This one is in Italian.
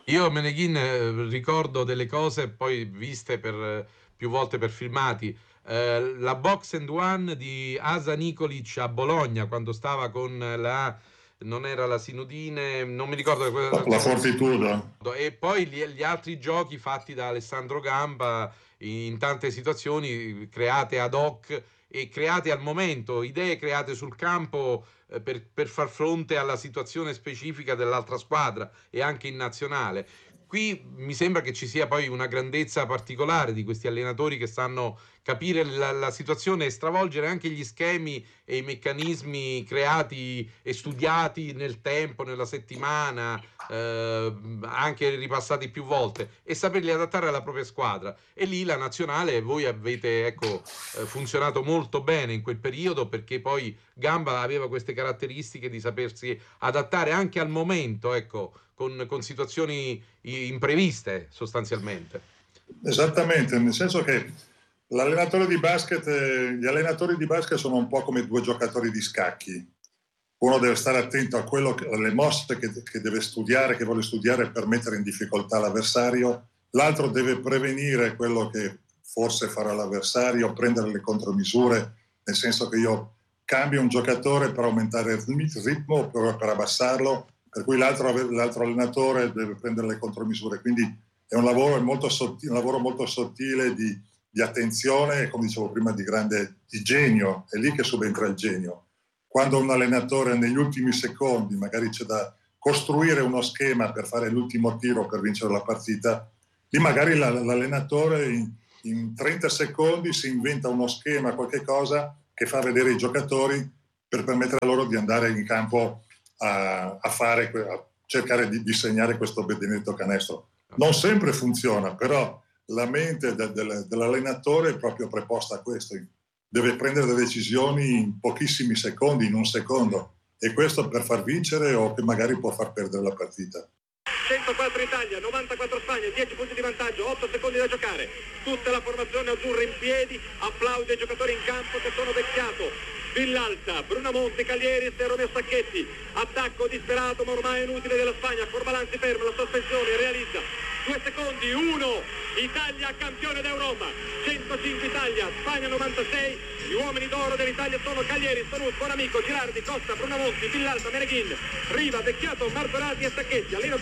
Io Meneghin ricordo delle cose poi viste più volte per filmati. La box and one di Asa Nikolic a Bologna quando stava con non era la Sinudine, non mi ricordo. La Fortitudo. E poi gli altri giochi fatti da Alessandro Gamba in tante situazioni create ad hoc e create al momento, idee create sul campo per far fronte alla situazione specifica dell'altra squadra e anche in nazionale. Qui mi sembra che ci sia poi una grandezza particolare di questi allenatori che sanno capire la situazione e stravolgere anche gli schemi e i meccanismi creati e studiati nel tempo, nella settimana, anche ripassati più volte e saperli adattare alla propria squadra. E lì la nazionale, voi avete funzionato molto bene in quel periodo perché poi Gamba aveva queste caratteristiche di sapersi adattare anche al momento, ecco, con situazioni impreviste sostanzialmente. Esattamente, nel senso che l'allenatore di basket, gli allenatori di basket sono un po' come due giocatori di scacchi. Uno deve stare attento alle mosse che deve studiare, che vuole studiare per mettere in difficoltà l'avversario. L'altro deve prevenire quello che forse farà l'avversario, prendere le contromisure, nel senso che io cambio un giocatore per aumentare il ritmo o per abbassarlo, per cui l'altro allenatore deve prendere le contromisure. Quindi è un lavoro molto sottile di attenzione e, come dicevo prima, di genio. È lì che subentra il genio. Quando un allenatore negli ultimi secondi magari c'è da costruire uno schema per fare l'ultimo tiro per vincere la partita, lì magari l'allenatore in 30 secondi si inventa uno schema, qualche cosa che fa vedere i giocatori per permettere loro di andare in campo a cercare di segnare questo benedetto canestro. Non sempre funziona, però la mente dell'allenatore è proprio preposta a questo. Deve prendere le decisioni in pochissimi secondi, in un secondo, e questo per far vincere o che magari può far perdere la partita. 104 Italia, 94 Spagna, 10 punti di vantaggio, 8 secondi da giocare. Tutta la formazione azzurra in piedi, applaude i giocatori in campo che sono Vecchiato, Villalta, Brunamonti, Caglieris e Romeo Sacchetti. Attacco disperato ma ormai inutile della Spagna. Corbalanzi ferma la sospensione, realizza 2 secondi, 1, Italia campione d'Europa. 105 Italia, Spagna 96. Gli uomini d'oro dell'Italia sono Caglieri, Sonut, Bonamico, Girardi, Costa, Brunamonti, Villalta, Meneghin, Riva, Vecchiato, Martorati e Sacchetti.